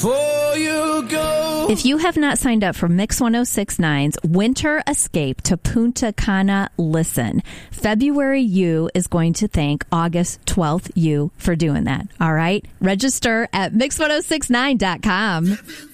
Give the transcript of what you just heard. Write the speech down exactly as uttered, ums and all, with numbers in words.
before you go. If you have not signed up for Mix ten sixty-nine's Winter Escape to Punta Cana, listen. February you is going to thank August twelfth you for doing that. All right? Register at mix ten sixty-nine dot com.